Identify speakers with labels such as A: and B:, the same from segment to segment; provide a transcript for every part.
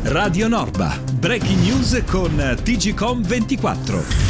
A: Radio Norba, breaking news con TGCom24.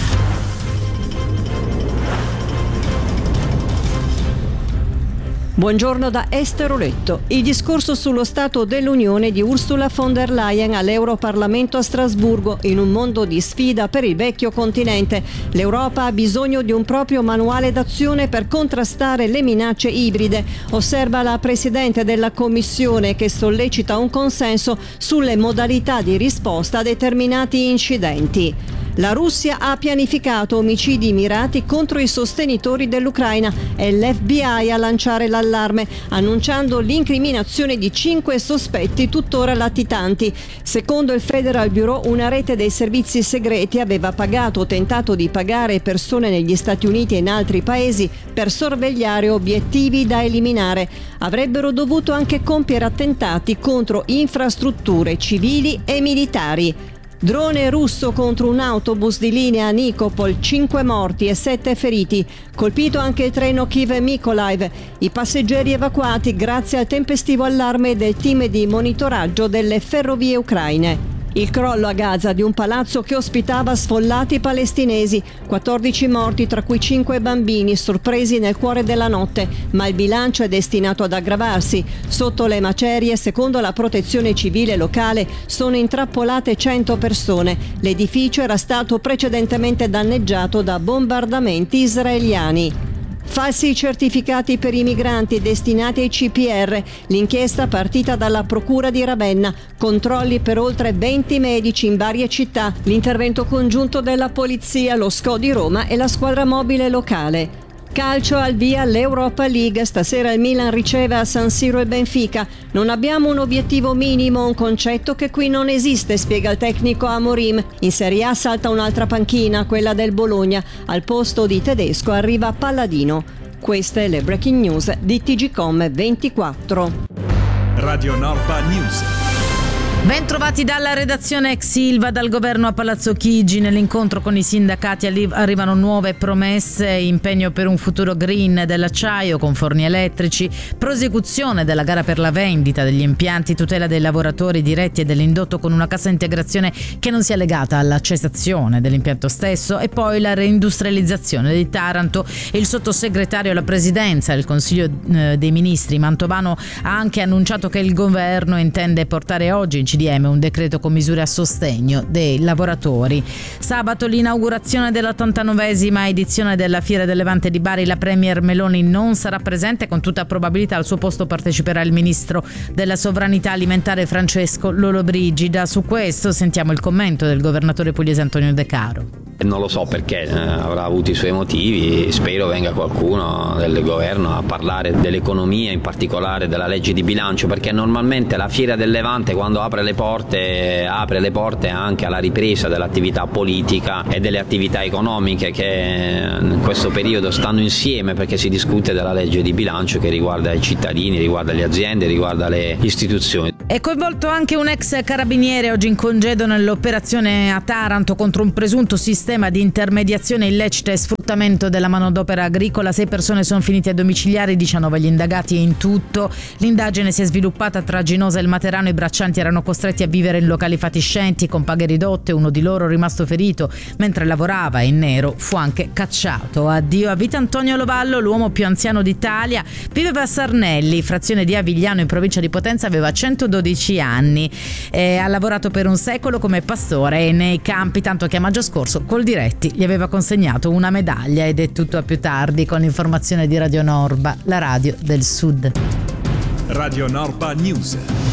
B: Buongiorno da Esther Oletto. Il discorso sullo Stato dell'Unione di Ursula von der Leyen all'Europarlamento a Strasburgo in un mondo di sfida per il vecchio continente. L'Europa ha bisogno di un proprio manuale d'azione per contrastare le minacce ibride, osserva la Presidente della Commissione, che sollecita un consenso sulle modalità di risposta a determinati incidenti. La Russia ha pianificato omicidi mirati contro i sostenitori dell'Ucraina e l'FBI a lanciare l'allarme, annunciando l'incriminazione di 5 sospetti tuttora latitanti. Secondo il Federal Bureau, una rete dei servizi segreti aveva pagato o tentato di pagare persone negli Stati Uniti e in altri paesi per sorvegliare obiettivi da eliminare. Avrebbero dovuto anche compiere attentati contro infrastrutture civili e militari. Drone russo contro un autobus di linea a Nikopol, 5 morti e 7 feriti. Colpito anche il treno Kiev-Mykolaiv. I passeggeri evacuati grazie al tempestivo allarme del team di monitoraggio delle ferrovie ucraine. Il crollo a Gaza di un palazzo che ospitava sfollati palestinesi, 14 morti tra cui 5 bambini sorpresi nel cuore della notte, ma il bilancio è destinato ad aggravarsi. Sotto le macerie, secondo la protezione civile locale, sono intrappolate 100 persone. L'edificio era stato precedentemente danneggiato da bombardamenti israeliani. Falsi certificati per i migranti destinati ai CPR. L'inchiesta partita dalla Procura di Ravenna. Controlli per oltre 20 medici in varie città. L'intervento congiunto della Polizia, lo SCO di Roma e la squadra mobile locale. Calcio al via l'Europa League. Stasera il Milan riceve a San Siro il Benfica. Non abbiamo un obiettivo minimo, un concetto che qui non esiste, spiega il tecnico Amorim. In Serie A salta un'altra panchina, quella del Bologna. Al posto di Tedesco arriva Palladino. Queste le breaking news di TGCom24.
A: Radio Norba News.
C: Ben trovati dalla redazione ex Ilva. Dal governo a Palazzo Chigi, nell'incontro con i sindacati arrivano nuove promesse: impegno per un futuro green dell'acciaio con forni elettrici, prosecuzione della gara per la vendita degli impianti, tutela dei lavoratori diretti e dell'indotto con una cassa integrazione che non sia legata alla cessazione dell'impianto stesso, e poi la reindustrializzazione di Taranto. Il sottosegretario alla presidenza del Consiglio dei Ministri Mantovano ha anche annunciato che il governo intende portare oggi in CDM un decreto con misure a sostegno dei lavoratori. Sabato l'inaugurazione dell'89esima edizione della Fiera del Levante di Bari. La Premier Meloni non sarà presente, con tutta probabilità al suo posto parteciperà il ministro della sovranità alimentare Francesco Lollobrigida. Su questo sentiamo il commento del governatore pugliese Antonio De Caro.
D: Non lo so perché, avrà avuto i suoi motivi. Spero venga qualcuno del governo a parlare dell'economia, in particolare della legge di bilancio, perché normalmente la Fiera del Levante, quando apre le porte anche alla ripresa dell'attività politica e delle attività economiche che in questo periodo stanno insieme, perché si discute della legge di bilancio che riguarda i cittadini, riguarda le aziende, riguarda le istituzioni.
C: È coinvolto anche un ex carabiniere oggi in congedo nell'operazione a Taranto contro un presunto sistema di intermediazione illecita e sfruttamento della manodopera agricola. 6 persone sono finite a domiciliari, 19 gli indagati in tutto. L'indagine si è sviluppata tra Ginosa e il Materano. I braccianti erano costretti a vivere in locali fatiscenti con paghe ridotte. Uno di loro, rimasto ferito mentre lavorava in nero, fu anche cacciato. Addio a vita Antonio Lovallo, l'uomo più anziano d'Italia. Viveva a Sarnelli, frazione di Avigliano in provincia di Potenza, aveva 112 anni. Ha lavorato per un secolo come pastore nei campi, tanto che a maggio scorso Coldiretti gli aveva consegnato una medaglia. Ed è tutto a più tardi con l'informazione di Radio Norba, la radio del Sud.
A: Radio Norba News.